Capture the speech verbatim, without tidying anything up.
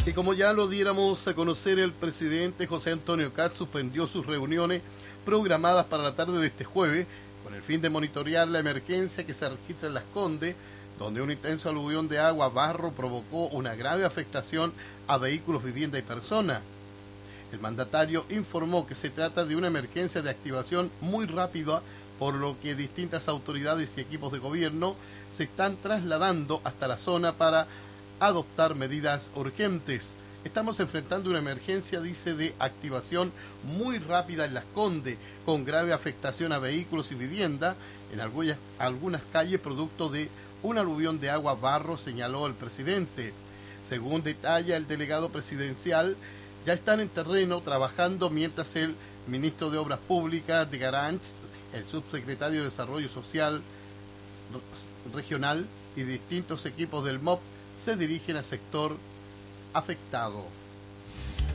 Y como ya lo diéramos a conocer, el presidente José Antonio Kast suspendió sus reuniones programadas para la tarde de este jueves con el fin de monitorear la emergencia que se registra en Las Condes, donde un intenso aluvión de agua barro provocó una grave afectación a vehículos, vivienda y personas. El mandatario informó que se trata de una emergencia de activación muy rápida, por lo que distintas autoridades y equipos de gobierno se están trasladando hasta la zona para adoptar medidas urgentes. Estamos enfrentando una emergencia, dice, de activación muy rápida en Las Condes, con grave afectación a vehículos y vivienda en algunas, algunas calles producto de un aluvión de agua barro, señaló el presidente. Según detalla el delegado presidencial, ya están en terreno trabajando mientras el ministro de Obras Públicas de Garants, el subsecretario de Desarrollo Social Regional y distintos equipos del M O P se dirigen al sector afectado.